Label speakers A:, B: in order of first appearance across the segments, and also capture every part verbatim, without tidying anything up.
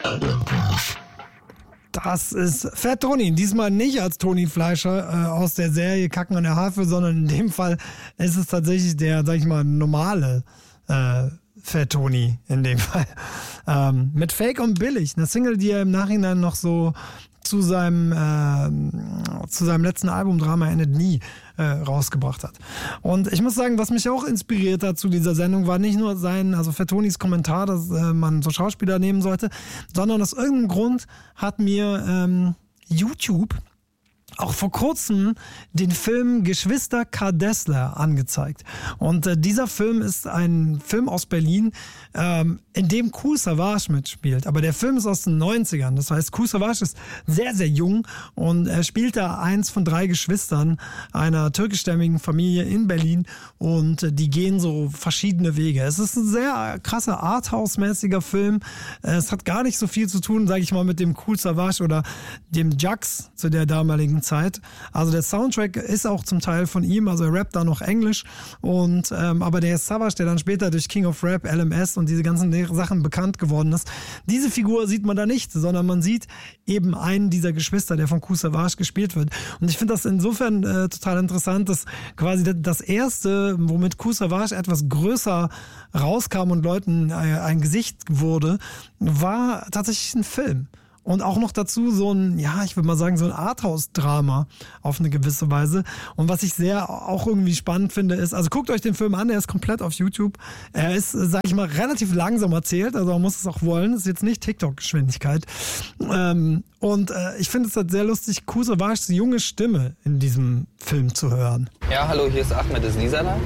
A: Das ist Fat Tony. Diesmal nicht als Toni Fleischer äh, aus der Serie Kacken an der Harfe, sondern in dem Fall ist es tatsächlich der, sag ich mal, normale äh, Fat Tony in dem Fall. Ähm, mit Fake und Billig. Eine Single, die er im Nachhinein noch so zu seinem, äh, zu seinem letzten Album Drama endet nie äh, rausgebracht hat. Und ich muss sagen, was mich auch inspiriert hat zu dieser Sendung, war nicht nur sein, also Fat Tonys Kommentar, dass äh, man so Schauspieler nehmen sollte, sondern aus irgendeinem Grund hat mir ähm, YouTube auch vor kurzem den Film Geschwister Kardässler angezeigt. Und äh, dieser Film ist ein Film aus Berlin, ähm, in dem Kool Savas mitspielt. Aber der Film ist aus den neunzigern. Das heißt, Kool Savas ist sehr, sehr jung und er spielt da eins von drei Geschwistern einer türkischstämmigen Familie in Berlin und äh, die gehen so verschiedene Wege. Es ist ein sehr krasser Arthouse-mäßiger Film. Es hat gar nicht so viel zu tun, sage ich mal, mit dem Kool Savas oder dem Jax zu der damaligen Zeit. Also der Soundtrack ist auch zum Teil von ihm, also er rappt da noch Englisch und ähm, aber der Savas, der dann später durch King of Rap, L M S und diese ganzen Sachen bekannt geworden ist, diese Figur sieht man da nicht, sondern man sieht eben einen dieser Geschwister, der von Kool Savas gespielt wird. Und ich finde das insofern äh, total interessant, dass quasi das erste, womit Kool Savas etwas größer rauskam und Leuten äh, ein Gesicht wurde, war tatsächlich ein Film. Und auch noch dazu so ein, ja, ich würde mal sagen, so ein Arthouse-Drama auf eine gewisse Weise. Und was ich sehr auch irgendwie spannend finde, ist, also guckt euch den Film an, der ist komplett auf YouTube. Er ist, sag ich mal, relativ langsam erzählt, also man muss es auch wollen. Das ist jetzt nicht TikTok-Geschwindigkeit. Ähm, und äh, ich finde es halt sehr lustig, Kool Savas junge Stimme in diesem Film zu hören.
B: Ja, hallo, hier ist Ahmed, ist Lisa da?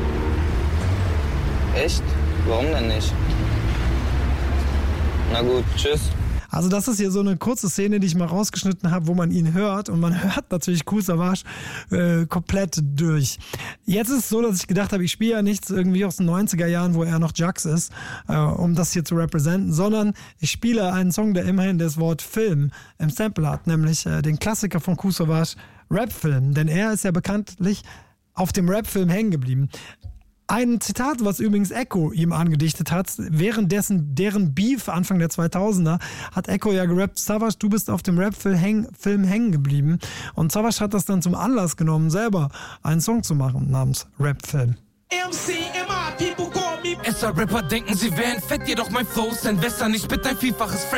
B: Echt? Warum denn nicht? Na gut, tschüss.
A: Also das ist hier so eine kurze Szene, die ich mal rausgeschnitten habe, wo man ihn hört und man hört natürlich Kool Savas äh, komplett durch. Jetzt ist es so, dass ich gedacht habe, ich spiele ja nichts irgendwie aus den neunziger Jahren, wo er noch Jax ist, äh, um das hier zu representen, sondern ich spiele einen Song, der immerhin das Wort Film im Sample hat, nämlich äh, den Klassiker von Kool Savas, Rap-Film, denn er ist ja bekanntlich auf dem Rap-Film hängen geblieben. Ein Zitat, was übrigens Echo ihm angedichtet hat, währenddessen deren Beef Anfang der zweitausender, hat Echo ja gerappt, Savas, du bist auf dem Rap-Film häng, Film hängen geblieben. Und Savas hat das dann zum Anlass genommen, selber einen Song zu machen namens Rap-Film.
C: M C M I, people call me S R-Rapper denken, sie wären fett, jedoch mein Flow ist ein Western. Ich bitte ein Vielfaches fresh